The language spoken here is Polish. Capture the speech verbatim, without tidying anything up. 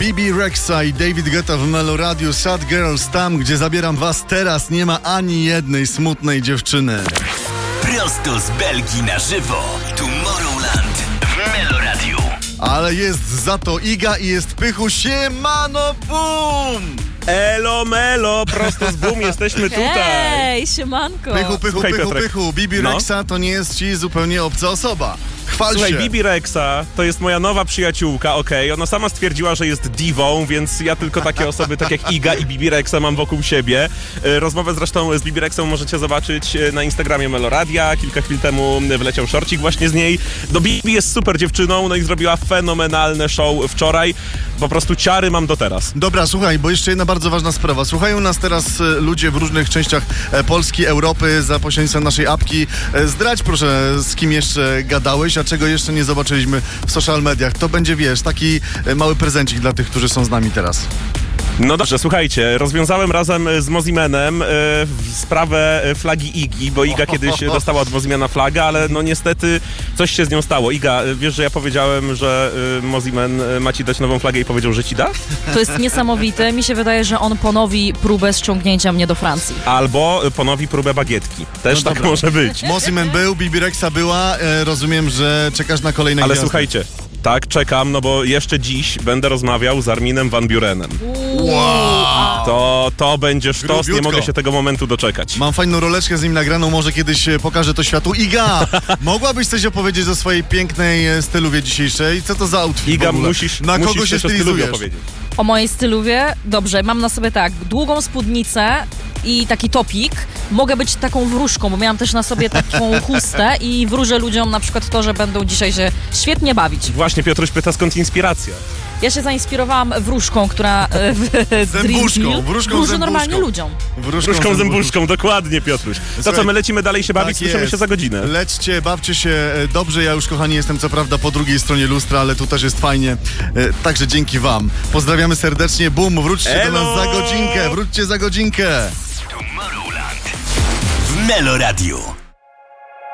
Bibi Rexa i David Guetta w Melo Radio. Sad Girls, tam gdzie zabieram was teraz, nie ma ani jednej smutnej dziewczyny. Prosto z Belgii na żywo. Tomorrowland w Melo Radio. Ale jest za to Iga i jest Pychu. Siemano, boom! Elo melo, prosto z boom, jesteśmy tutaj. Hej, siemanko. Pychu, Pychu, Słuchaj, Pychu, Piotrek. Pychu. Bibi No. Rexa to nie jest ci zupełnie obca osoba. Chwal Słuchaj, się. Bibi Rexa to jest moja nowa przyjaciółka, okej, ona sama stwierdziła, że jest diwą, więc ja tylko takie osoby tak jak Iga i Bibi Rexa mam wokół siebie. E, Rozmowę zresztą z Bibi Rexą możecie zobaczyć e, na Instagramie Meloradia. Kilka chwil temu wleciał szorcik właśnie z niej. Do Bibi jest super dziewczyną, no i zrobiła fenomenalne show wczoraj. Po prostu ciary mam do teraz. Dobra, słuchaj, bo jeszcze jedna bardzo ważna sprawa. Słuchają nas teraz e, ludzie w różnych częściach e, Polski, Europy za pośrednictwem naszej apki. E, zdradź proszę, z kim jeszcze gadałeś, a czego jeszcze nie zobaczyliśmy w social mediach. To będzie, wiesz, taki e, mały prezencik dla tych, którzy są z nami teraz. No dobrze, słuchajcie, rozwiązałem razem z Mozimanem y, sprawę flagi Igi, bo Iga kiedyś dostała od Mozimana flagę, ale no niestety coś się z nią stało. Iga, wiesz, że ja powiedziałem, że y, Moziman ma ci dać nową flagę i powiedział, że ci da? To jest niesamowite. Mi się wydaje, że on ponowi próbę ściągnięcia mnie do Francji. Albo ponowi próbę bagietki. Też No tak dobra. może być. Moziman był, Bibi Rexa była. E, rozumiem, że czekasz na kolejne Ale gwiazdy. słuchajcie, tak, czekam, no bo jeszcze dziś będę rozmawiał z Arminem Van Burenem. Wow! To, to będzie sztos, nie Grubiutko. mogę się tego momentu doczekać. Mam fajną roleczkę z nim nagraną, może kiedyś e, pokażę to światu. Iga, mogłabyś coś opowiedzieć o swojej pięknej e, styluwie dzisiejszej? Co to za outfit Iga, w ogóle? musisz, Na musisz kogo się coś o stylu stylizujesz? opowiedzieć. O mojej styluwie? Dobrze, mam na sobie tak, długą spódnicę i taki topik. Mogę być taką wróżką, bo miałam też na sobie taką chustę i wróżę ludziom na przykład to, że będą dzisiaj się świetnie bawić. Właśnie, Piotruś pyta, skąd inspiracja? Ja się zainspirowałam wróżką, która e, w Zębuszką, Dream Hill wróżką wróży zębuszką. normalnie ludziom. Wróżką zębuszką, dokładnie, Piotruś. To Słuchaj, co, my lecimy dalej się bawić, tak słyszymy jest. się za godzinę. Lećcie, bawcie się e, dobrze. Ja już, kochani, jestem co prawda po drugiej stronie lustra, ale tu też jest fajnie. E, Także dzięki wam. Pozdrawiamy serdecznie. Bum, wróćcie Elo! do nas za godzinkę. Wróćcie za godzinkę. Tomorrowland w Melo Radio.